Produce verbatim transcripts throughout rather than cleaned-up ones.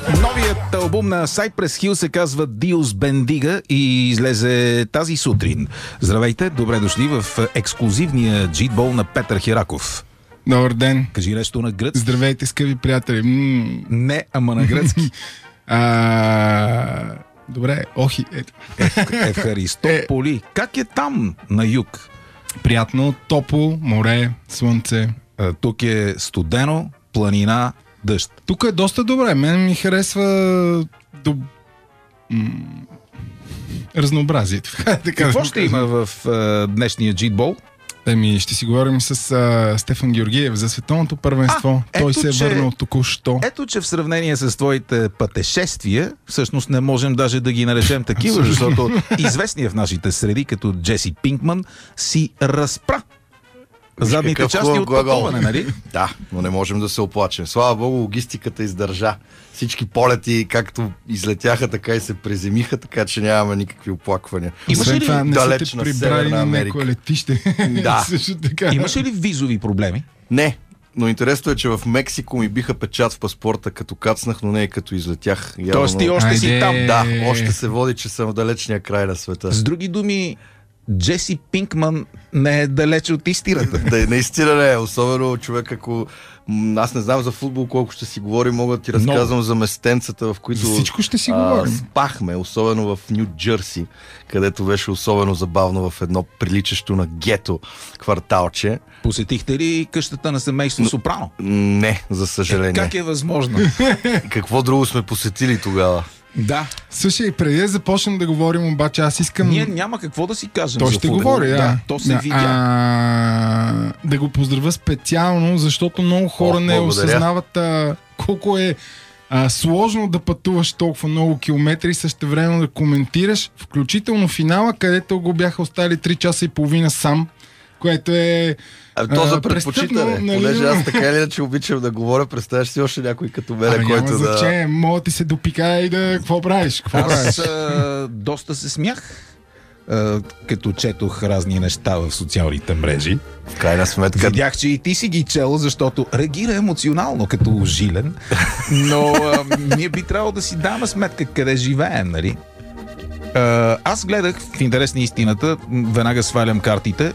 Новият албум на Cypress Hill се казва Dios Bendiga и излезе тази сутрин. Здравейте, добре дошли в ексклюзивния джитбол на Петър Хераков. Добър ден. Кажи нещо на гръцки. Здравейте, скъпи приятели. М- Не, ама на гръцки. а... Добре, охи. Ето. Евхаристополи. Как е там на юг? Приятно, топло, море, слънце. А, тук е студено, планина, дъжд. Тук е доста добре. Мен ми харесва до... м- разнообразието. Какво ще има в а, днешния джитбол? Еми, ще си говорим с а, Стефан Георгиев за световното първенство. А, Той ето, се е че... върнал току-що. Ето, че в сравнение с твоите пътешествия, всъщност не можем даже да ги наречем такива, защото известният в нашите среди, като Джеси Пинкман, си разпра задните части от пътуване, нали? Да, но не можем да се оплачем. Слава Богу, логистиката издържа. Всички полети, както излетяха, така и се преземиха, така че нямаме никакви оплаквания. Освен това, не далеч са на те прибрали Северна на Америка. някое летище. Да. Също така. Имаше ли визови проблеми? Не, но интересно е, че в Мексико ми биха печат в паспорта като кацнах, но не и като излетях. Явно... Тоест ти още си Айде. там. Да, още се води, че съм в далечния край на света. С други думи, Джеси Пинкман не е далече от истината. Да, наистина не е. Особено човек, ако... м, Аз не знам за футбол колко ще си говорим, мога да ти разказвам за местенцата, в които За всичко ще си а, говорим. спахме, особено в Ню Джърси, където беше особено забавно в едно приличащо на гето кварталче. Посетихте ли къщата на семейство Сопрано? Не, за съжаление. Как е възможно? Какво друго сме посетили тогава? Да. Слушай, преди да започнем да говорим, обаче аз искам... Ние няма какво да си кажем. Той за ще футбол. говори, да. Да, то се да, видя. А, да го поздравя специално, защото много хора О, не благодаря. осъзнават а, колко е а, сложно да пътуваш толкова много километри и същевременно да коментираш, включително финала, където го бяха оставили три часа и половина сам, което е... А, то за а, предпочитане, престъпно, нали? понеже аз така или иначе обичам да говоря, представяш си още някой като мен, Ами който няма да... значение, мога ти се допика и да... Какво правиш? Какво правиш? Аз а, доста се смях, а, като четох разни неща в социалните мрежи. В крайна сметка... Видях, че и ти си ги чел, защото реагира емоционално като жилен, но а, ние би трябвало да си даваме сметка къде живеем, нали? А, аз гледах, в интерес на истината, веднага свалям картите,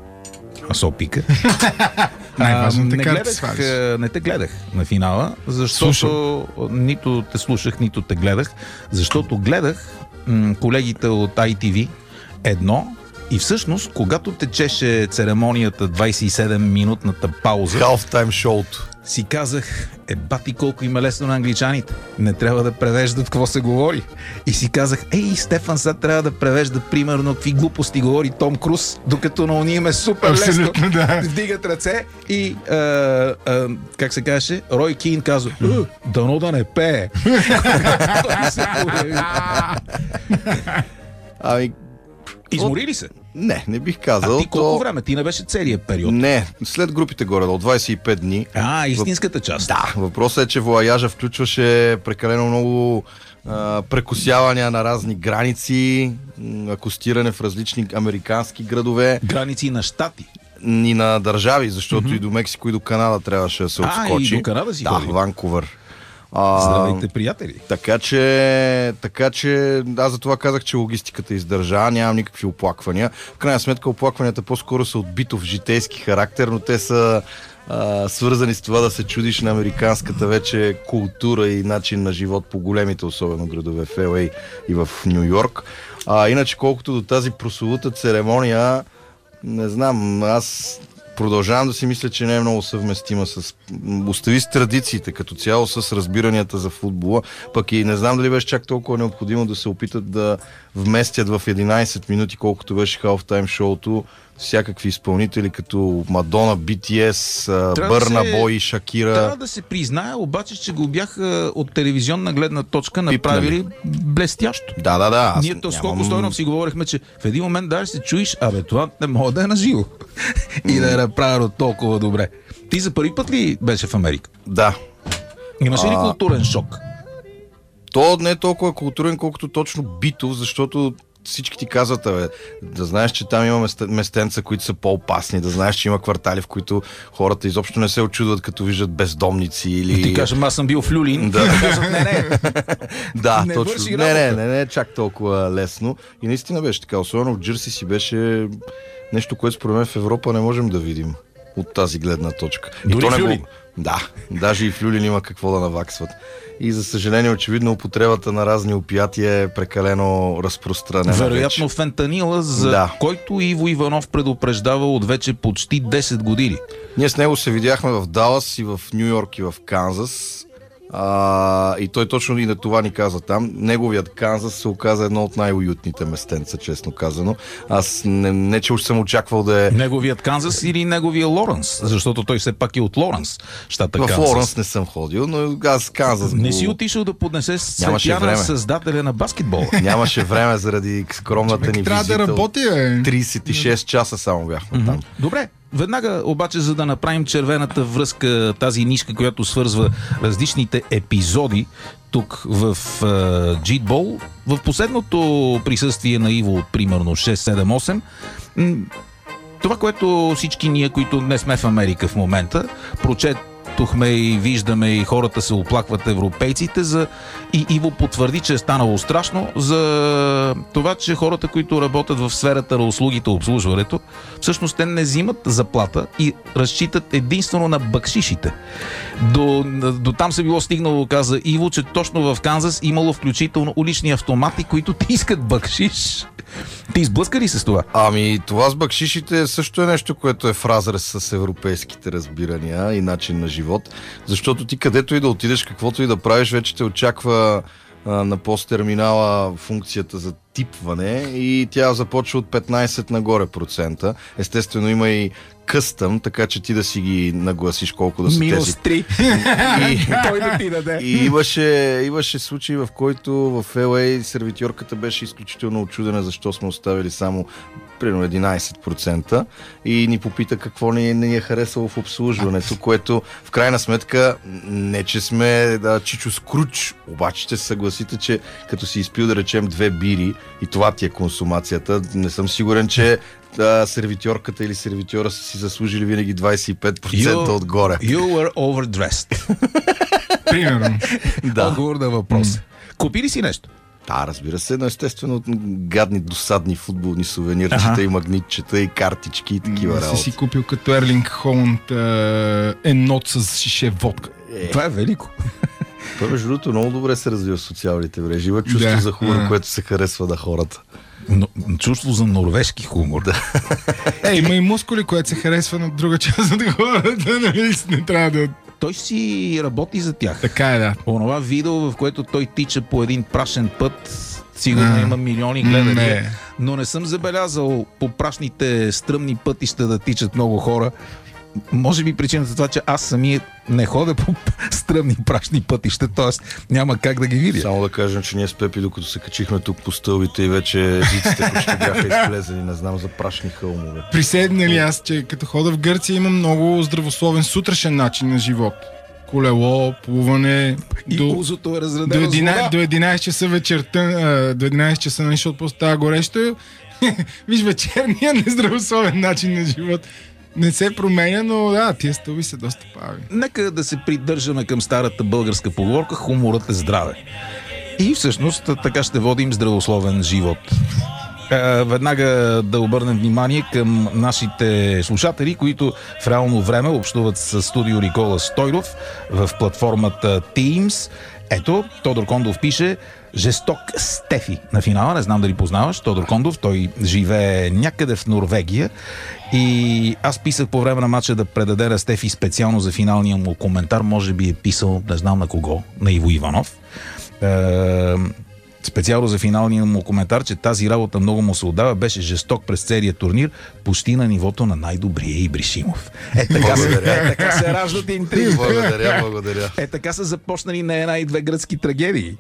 а со пика. Най-важната не карта гледах, свалиш. а, не те гледах на финала, защото Слушам. нито те слушах, нито те гледах, защото гледах м- колегите от ай ти ви едно и всъщност, когато течеше церемонията двайсет и седем минутната пауза, Halftime шоуто. си казах, е бати колко им е лесно на англичаните. Не трябва да превеждат какво се говори. И си казах, ей, Стефан сега трябва да превежда примерно какви глупости говори Том Круз, докато на уния им е супер лесно. Абсолютно, да. Вдигат ръце и а, а, как се казваше, Рой Кин казва, «Е, дано да не пее. Той се появи. Ами, Измори ли се? не, не бих казал. А ти колко то... време? Ти не беше целият период. Не, след групите горе, до двайсет и пет дни. А, истинската част. Да, въпросът е, че воаяжа включваше прекалено много а, прекосявания на разни граници, м, акостиране в различни американски градове Граници на щати. и на държави, защото mm-hmm. и до Мексико, и до Канада трябваше да се А, отскочи. и до Канада си Да, ходи. Ванкувър. А, Здравейте, приятели. Така че, така че, аз за това казах, че логистиката издържа, нямам никакви оплаквания. В крайна сметка оплакванията по-скоро са от битов житейски характер, но те са а, свързани с това да се чудиш на американската вече култура и начин на живот по големите, особено градове в Ел Ей и в Ню Йорк. А, иначе, колкото до тази прословута церемония, не знам, аз продължавам да си мисля, че не е много съвместима с... Остави с традициите като цяло, с разбиранията за футбола. Пък и не знам дали беше чак толкова необходимо да се опитат да вместят в единайсет минути, колкото беше Halftime шоуто, всякакви изпълнители като Мадона, Би Ти Ес, Бърна се- Бой, Шакира. Трябва да се призная, обаче, че го бяха от телевизионна гледна точка направили блестящо. Да, да, да. аз Ние то сколко нямам- Стойнов си говорихме, че в един момент даже се чуиш, абе това не мога да е на живо. И да е направено толкова добре. Ти за първи път ли беше в Америка? Да. Имаше ли А. културен шок? То не е толкова културен, колкото точно битов, защото всички ти казват, бе, да знаеш, че там има местенца, които са по-опасни, да знаеш, че има квартали, в които хората изобщо не се очудват, като виждат бездомници или... Ти кажем, аз съм бил в Люлин. Да. Кажат, не, не. Да, не точно. Не, не, не, не е чак толкова лесно. И наистина беше така. Особено в Джерси си беше нещо, което според мен в Европа не можем да видим от тази гледна точка. Дори и то в не Люлин? го... Да, даже и в Люлин има какво да наваксват. И за съжаление, очевидно, употребата на разни опиятия е прекалено разпространена. Вероятно вече. фентанила, за Да. който Иво Иванов предупреждава от вече почти десет години. Ние с него се видяхме в Далас и в Ню Йорк и в Канзас. А, и той точно и на това ни каза там. Неговият Канзас се оказа едно от най-уютните местенца, честно казано. Аз не, не че уж съм очаквал да е... Неговият Канзас или неговия Лоренс, защото той все пак е от Лоренс, щата В Канзас. Лоренс не съм ходил, но аз Канзас... Не го- си отишъл да поднесе Нямаше цветя на време. създателя на баскетбола. Нямаше време заради скромната ни Трябва визита. да работи, бе. трийсет и шест часа само бяхме там. Добре, веднага обаче, за да направим червената връзка, тази нишка, която свързва различните епизоди тук в uh, Джитбол, в последното присъствие на Иво от примерно шест, седем, осем, м- това, което всички ние, които не сме в Америка в момента, прочетохме и виждаме и хората се оплакват европейците за... И Иво потвърди, че е станало страшно за това, че хората, които работят в сферата на услугите, обслужването, всъщност те не взимат заплата и разчитат единствено на бакшишите. До, до там се било стигнало, каза Иво, че точно в Канзас имало включително улични автомати, които ти искат бакшиш. Ти изблъска ли се с това? Ами, това с бакшишите също е нещо, което е в разрез с европейските разбирания и начин на живот, защото ти където и да отидеш, каквото и да правиш, вече те очаква а, на посттерминала функцията за типване и тя започва от петнайсет нагоре процента. Естествено има и къстъм, така че ти да си ги нагласиш колко да са тези. Минус три. И, Той да ти даде. и имаше, имаше случаи, в който в Ел Ей сервитьорката беше изключително очудена защо сме оставили само примерно единайсет процента и ни попита какво ни, ни е харесало в обслужването, което в крайна сметка не че сме да, Чичо Скруч, обаче ще се съгласите, че като си изпил да речем две бири и това ти е консумацията, не съм сигурен, че да, сервитьорката или сервитьора са си заслужили винаги двайсет и пет процента You- отгоре. You were overdressed. Примерно. Да. Отговор на въпрос. Купи ли си нещо? Да, разбира се, но естествено гадни, досадни футболни сувенирчета Аха. и магнитчета и картички и такива Не си работи. си купил като Ерлинг Холанд е, енот с шише водка. Това е велико. Той, между другото, много добре се развива в социалните мрежи. Има чувство Да. за хумор, А. което се харесва на хората. Но, чувство за норвежки хумор. Да. Е, има и мускули, което се харесва на друга част от хората, нали? Не трябва да... Той си работи за тях. Така е, да. Онова видео, в което той тича по един прашен път, сигурно А. има милиони гледания, Не. но не съм забелязал по прашните стръмни пътища да тичат много хора. Може би причината за това, че аз самия не ходя по стръмни прашни пътища, т.е. няма как да ги видя. Само да кажем, че ние с Пепи, докато се качихме тук по стълбите и вече езиците почти бяха изплезени, не знам, за прашни хълмове. Приседнали аз, че като хода в Гърция има много здравословен сутрешен начин на живот. Колело, плуване. И до, узото е до, разредено с единайсет, вода. до единайсет часа вечерта, а, до единайсет часа, нали, защото просто става горещо. Виж, вечерния нездравословен начин на живот не се променя, но да, тия стълби са доста пави. Нека да се придържаме към старата българска поговорка "Хуморът е здраве". И всъщност така ще водим здравословен живот. Е, Веднага да обърнем внимание към нашите слушатели, които в реално време общуват с студио Никола Стойров в платформата Teams. Ето, Тодор Кондов пише: "Жесток Стефи" на финала. Не знам дали познаваш Тодор Кондов. Той живее някъде в Норвегия. И аз писах по време на матча да предаде на Стефи специално за финалния му коментар. Може би е писал, не знам на кого, на Иво Иванов. Е, специално за финалния му коментар, че тази работа много му се отдава, беше жесток през целия турнир, почти на нивото на най-добрия Ибришимов. Е така, се, е, така се раждат интриги. Благодаря, благодаря. Е така са започнали не една и две гръцки трагедии.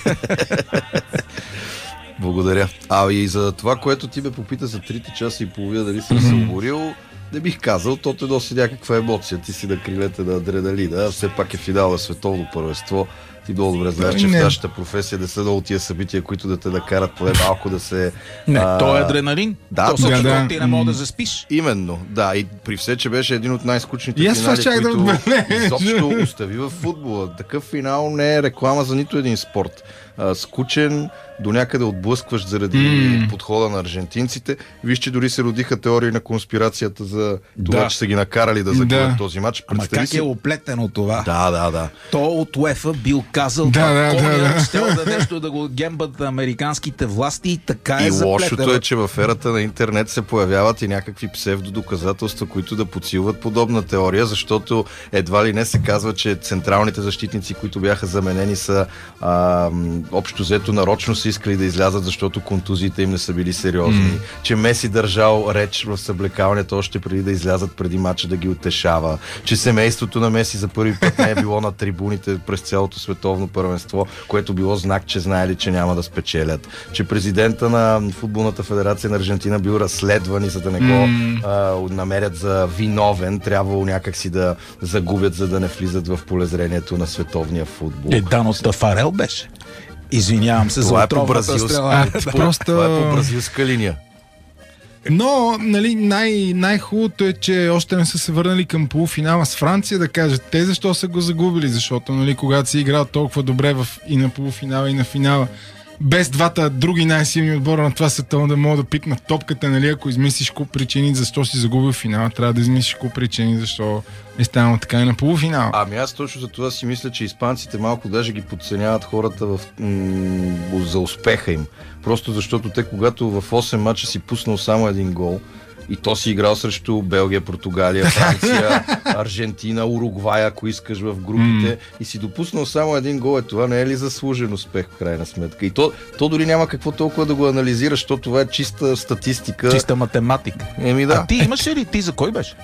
Благодаря. А и за това, което ти ме попита за трите часа и половина, дали съм се уморил, не бих казал, то те носи някаква емоция. Ти си на крилете на адреналина, все пак е финал на световно първенство. Ти долу добре знаеш, че в нашата професия да са долу тия събития, които да те да карат поне малко да се... Не, а... то е адреналин. Да, то също да, да. ти не мога да заспиш. Именно, да. И при все, че беше един от най-скучните И аз това финали, щях да които отбележа. изобщо остави в футбола. Такъв финал не е реклама за нито един спорт. А, скучен, до някъде отблъскващ заради mm. подхода на аржентинците. Виж, че дори се родиха теории на конспирацията за това, Да. че са ги накарали да загубят Да. този матч. Ама Представи как си... е оплетено това? Да, да, да. То от УЕФА бил казал, Да, да, коня, да, да. щел да нещо да го гембат американските власти и така е И заплетено. лошото е, че в ерата на интернет се появяват и някакви псевдодоказателства, които да подсилват подобна теория, защото едва ли не се казва, че централните защитници, които бяха заменени, са а, общо взето нарочно са искали да излязат, защото контузиите им не са били сериозни. Mm. Че Меси държал реч в съблекалнето още преди да излязат преди матча да ги утешава. Че семейството на Меси за първи път не е било на трибуните през цялото световно първенство, което било знак, че знаели, че няма да спечелят. Че президента на Футболната федерация на Аржентина бил разследван и за да не го mm. а, намерят за виновен, трябвало някакси да загубят, за да не влизат в полезрението на световния футбол. Е, Дано Тафарел беше. Извинявам се Това за е по отровната бразилска, стрела. Просто... това е по бразилска линия. Но, нали, най- най-хубавото е, че още не са се върнали към полуфинала с Франция, да кажат те защо са го загубили, защото, нали, когато си играл толкова добре в, и на полуфинала, и на финала, без двата други най-силни отбора на това световно да могат да пипнат топката, нали, ако измислиш куп причини защо си загубил финала, трябва да измислиш куп причини защо е станало така и на полуфинала. Ами аз точно за това си мисля, че испанците малко даже ги подценяват хората в, м- за успеха им. Просто защото те, когато в осем мача си пуснал само един гол, и то си играл срещу Белгия, Португалия, Франция, Аржентина, Уругвай, ако искаш в групите, mm. и си допуснал само един гол, е това не е ли заслужен успех в крайна сметка? И то, то дори няма какво толкова да го анализираш, защото това е чиста статистика. Чиста математика. Еми да. А ти имаш ли? Ти за кой беше?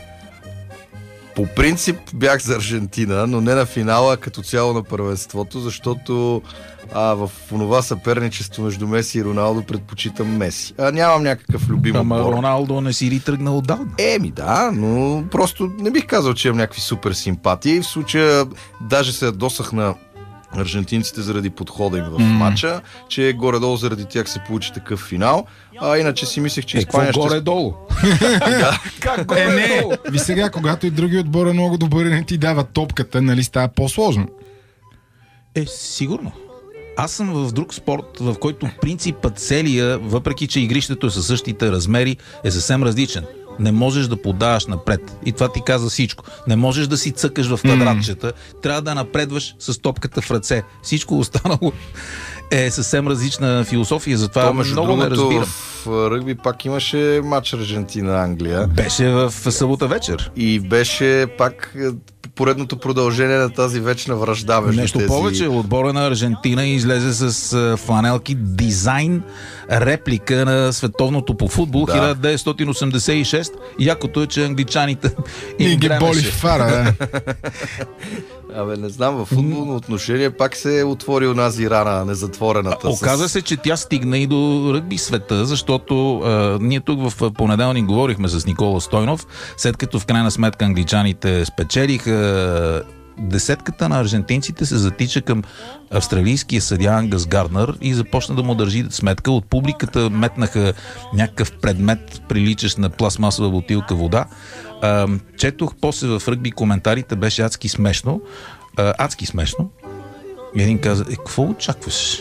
По принцип бях за Аржентина, но не на финала, а като цяло на първенството, защото а, в онова съперничество между Меси и Роналдо предпочитам Меси. А, нямам някакъв любим Ама отбор. Роналдо не си ли тръгнал отдавна? Еми да, но просто не бих казал, че имам някакви супер симпатии. В случая даже се ядосах на аржентинците заради подхода им в Mm. матча, че горе-долу заради тях се получи такъв финал. А иначе си мислех, че Е, Испания какво ще... горе-долу? Как Е, не, горе-долу? ви сега, когато и други отбор е много добър и не ти дава топката, нали, става по-сложно. Е, сигурно. Аз съм в друг спорт, в който принципът целия, въпреки че игрището е със същите размери, е съвсем различен. Не можеш да подаваш напред. И това ти каза всичко. Не можеш да си цъкаш в квадратчета. Mm. Трябва да напредваш с топката в ръце. Всичко останало е съвсем различна философия. Затова То, между много не другото, разбирам. в ръгби пак имаше матч Аржентина-Англия. Беше в събота вечер. И беше пак поредното продължение на тази вечна вражда между Нещо тези... повече, отбора на Аржентина излезе с а, фланелки дизайн, реплика на световното по футбол Да. хиляда деветстотин осемдесет и шеста. Якото е, че англичаните им И ги боли гремеше. в фара, да. Абе, не знам, във футболно отношение пак се е отвори онази рана, незатворената. Оказа с... се, че тя стигна и до ръгби света, защото а, ние тук в понеделник говорихме с Никола Стойнов, след като в крайна сметка англичаните спечелиха, десетката на аржентинците се затича към австралийския съдия Ангас Гарднер и започна да му държи сметка. От публиката метнаха някакъв предмет, приличащ на пластмасова бутилка вода. А, четох после в ръгби коментарите, беше адски смешно. А, адски смешно. И един каза, е, какво очакваш?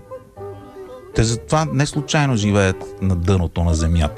Те затова не случайно живеят на дъното на земята.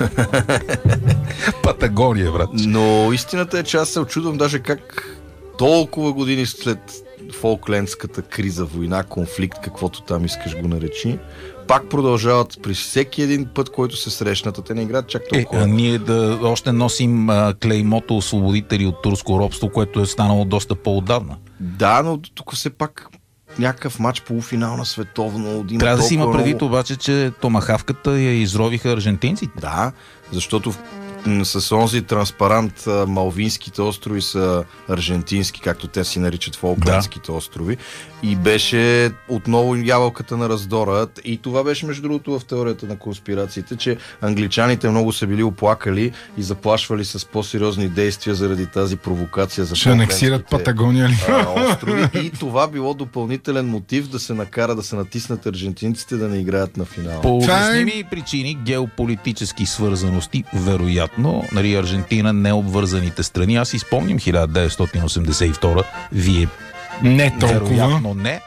Патагония, брат. Но истината е, че аз се очудвам даже как толкова години след фолклендската криза, война, конфликт, каквото там искаш го наречи, пак продължават при всеки един път, който се срещнат, а те не играят чак Е, толкова. а ние да още носим а, клеймото освободители от турско робство, което е станало доста по-отдавна. Да, но тук все пак някакъв матч полуфинал на световно. Има Трябва да си има толкова предвид много... обаче, че томахавката я изровиха аржентинците. Да, защото с онзи транспарант Малвинските острови са аржентински, както те си наричат Фолклендските да. острови. И беше отново ябълката на раздора. И това беше между другото в теорията на конспирациите, че англичаните много са били оплакали и заплашвали с по-сериозни действия заради тази провокация за ще анексират Патагония ли? острови. И това било допълнителен мотив да се накара да се натиснат аржентинците да не играят на финала. По обясними причини, геополитически свързаности, вероятно, нали, Аржентина, необвързаните страни. Аз изпомням хиляда деветстотин осемдесет и втора, вие не толкова. Вероятно не.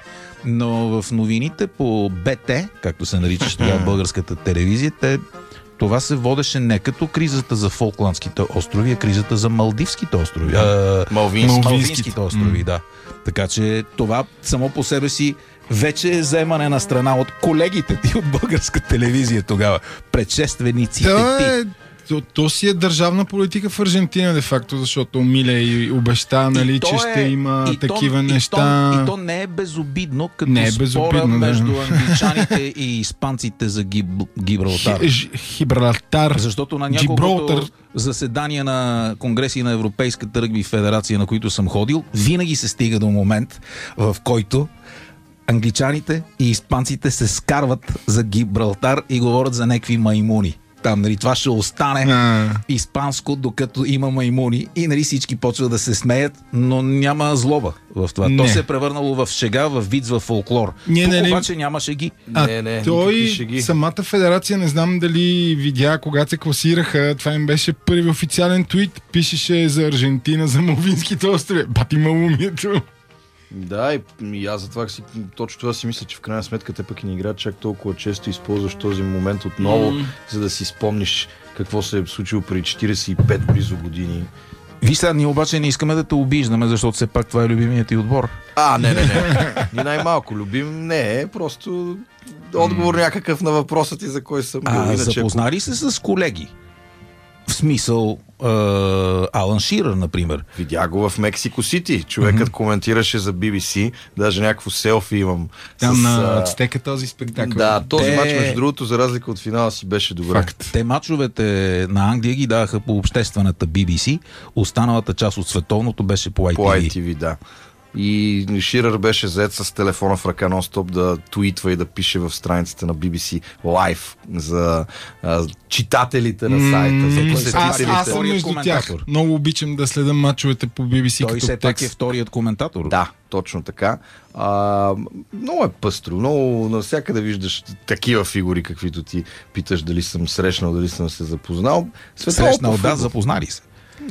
Но в новините по БТ, както се наричаше тогава българската телевизия, те, това се водеше не като кризата за Фолкландските острови, а кризата за Малдивските острови. А, Малвински. Малвинските острови, да. Така че това само по себе си вече е заемане на страна от колегите ти от българска телевизия тогава. Предшествениците да, ти. Е, то, то си е държавна политика в Аржентина, де факто, защото Милей обеща, нали, че е, ще има и такива то, неща. И то, и то не е безобидно, като не е спора безобидно, между да. англичаните и испанците за Гиб, Гибралтар. Хи, Хибралтар. Защото на няколкото заседания на конгреси на Европейската ръгби федерация, на които съм ходил, винаги се стига до момент, в който англичаните и испанците се скарват за Гибралтар и говорят за някакви маймуни. Там, нали, това ще остане а. испанско, докато има маймуни и, нали, всички почват да се смеят, но няма злоба в това. Не. То се е превърнало в шега, в виц, в фолклор. Не, Тук не, не. обаче няма шеги. А не, не, той, самата федерация, не знам дали видя, когато се класираха, това им беше първи официален твит, пишеше за Аржентина, за Малвинските острови. Бати малумието. Да, и, и аз затова си, точно това си мисля, че в крайна сметка те пък и не играят чак толкова често, използваш този момент отново, mm. за да си спомниш какво се е случило преди четиридесет и пет близо години. Виж сега, ние обаче не искаме да те обиждаме, защото все пак това е любимият ти отбор. А, не, не, не. Ни най-малко любим не е, просто отговор някакъв на въпроса ти за кой съм бил. А, иначе, запознали ако... се с колеги? В смисъл, е, Алан Ширър, например. Видя го в Мексико Сити. Човекът mm-hmm. коментираше за Би Би Си. Даже някакво селфи имам. Там с, на Ацтека този спектакъл. Да, този Те... мач, между другото, за разлика от финала си беше добре. Факт. Те мачовете на Англия ги даваха по обществената Би Би Си. Останалата част от световното беше по Ай Ти Ви. По Ай Ти Ви, да. И Ширър беше зает с телефона в ръка нон-стоп да твитва и да пише в страниците на Би Би Си лайв за а, читателите на сайта, за посетителите. Аз, аз съм между тях. Много обичам да следам мачовете по Би Би Си Той като все текст. пак е вторият коментатор. Да, точно така. А, много е пъстро, много навсякъде виждаш такива фигури, каквито ти питаш дали съм срещнал, дали съм се запознал. Световно срещнал, да, запознали се. Не.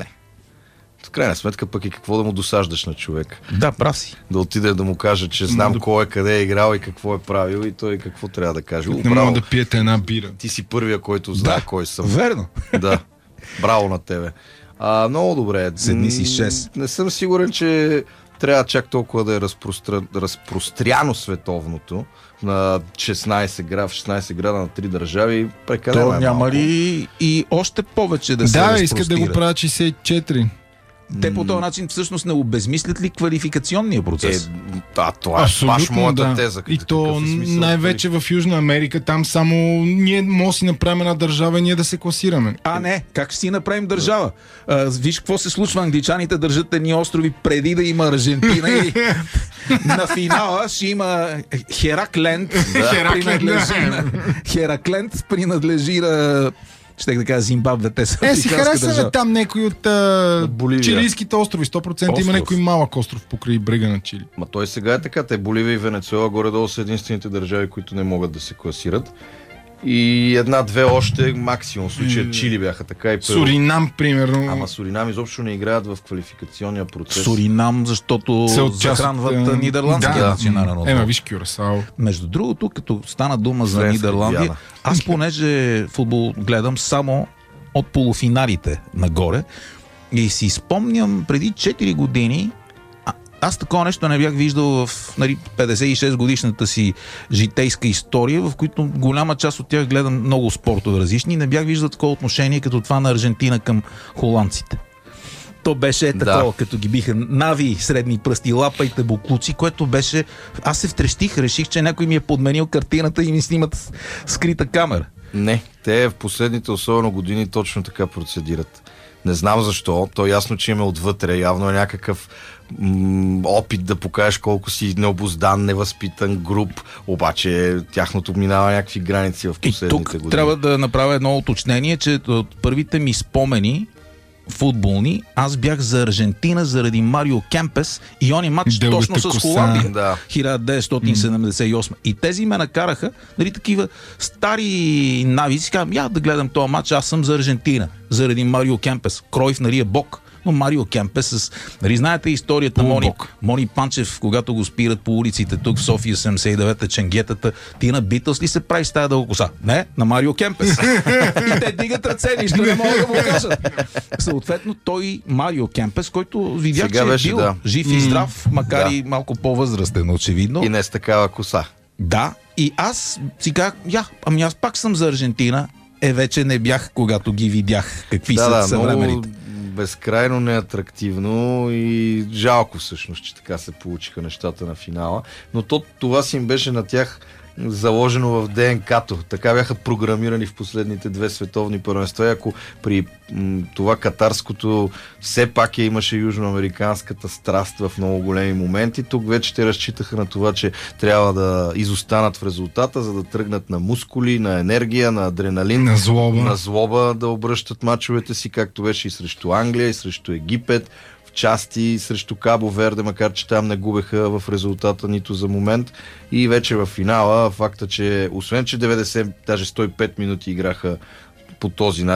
В крайна сметка пък и какво да му досаждаш на човек. Да, прав си. Да отиде да му каже, че знам да... кой е, къде е играл и какво е правил и той какво трябва да каже. Не мога да пиете една бира. Ти си първия, който знае да, кой съм. Верно. Да. Браво на тебе. А, много добре. Седми си шест. Не съм сигурен, че трябва чак толкова да е разпростра... разпростряно световното на шестнайсет града, в шестнайсет града на три държави. Прекалено То е няма малко. ли и още повече да се Да, разпростира? искат да го правят шейсет и четири. Те по този начин всъщност не обезмислят ли квалификационния процес? Е, да, това е баш моята да. теза. И то най-вече в Южна Америка, там само ние може да си направим една държава и ние да се класираме. А, не, как ще си направим държава? А, виж какво се случва, англичаните държат едни острови преди да има Аржентина и на финала ще има Херакленд. Да. Принадлежи на... Херакленд принадлежи на... Ще да кажа Зимбабве, те са Е, си харесаме там някой от а... чилийските острови. сто процента Остров. има някой малък остров покрай брега на Чили. Ма той сега е така. Те Боливия и Венецуела горе-долу са единствените държави, които не могат да се класират. И една-две още максимум. В случая Чили бяха така и Перу. Суринам, примерно. Ама Суринам изобщо не играят в квалификационния процес. Суринам, защото се захранват от... нидерландския да, национален отбор. Ема, виж Кюрасао. Между другото, като стана дума за Френска Нидерландия, Гвиана. аз понеже футбол гледам само от полуфиналите нагоре и си спомням преди четири години, а, аз такова нещо не бях виждал в нали, петдесет и шест годишната си житейска история, в които голяма част от тях гледам много спортове различни и не бях виждал такова отношение като това на Аржентина към холандците. То беше е такова, да. Като ги биха нави, средни пръсти, лапайте буклуци, което беше... Аз се втрещих, реших, че някой ми е подменил картината и ми снимат скрита камера. Не, те в последните особено години точно така процедират. Не знам защо, то е ясно, че има отвътре, явно е някакъв м- опит да покажеш колко си необуздан, невъзпитан, груб, обаче тяхното минава някакви граници в последните и тук години. Трябва да направя едно уточнение, че от първите ми спомени футболни, аз бях за Аржентина заради Марио Кемпес и они матч Дългата точно с коса. Холандия. Да. хиляда деветстотин седемдесет и осма. И тези ме накараха, нали, такива стари навици, казвам, я да гледам този матч, аз съм за Аржентина, заради Марио Кемпес. Кройф, нали, е бог. Но Марио Кемпес с... Нали, знаете историята на Мони, Мони Панчев, когато го спират по улиците тук в София седемдесет и девета, ченгетата, ти на Битълс ли се прави с тая дълга коса? Не, на Марио Кемпес. И те дигат ръце, нищо не могат да му кажат. Съответно, той Марио Кемпес, който видях, Сега че е беше, бил да. жив и здрав, макар Да. и малко по-възрастен, очевидно. И не с такава коса. Да, и аз си казах, я, ами аз пак съм за Аржентина. Е, вече не бях, когато ги видях. Какви Да, са да, съвременните. много безкрайно неатрактивно и жалко всъщност, че така се получиха нещата на финала. Но то, това си им беше на тях заложено в ДНК-то. Така бяха програмирани в последните две световни първенства. Ако при м, това катарското все пак я имаше южноамериканската страст в много големи моменти, тук вече те разчитаха на това, че трябва да изостанат в резултата, за да тръгнат на мускули, на енергия, на адреналин, На злоба. на злоба да обръщат мачовете си, както беше и срещу Англия, и срещу Египет, в части срещу Кабо Верде, макар че там не губеха в резултата нито за момент. И вече в финала факта, че освен че деветдесет, даже сто и пет минути играха по този начин,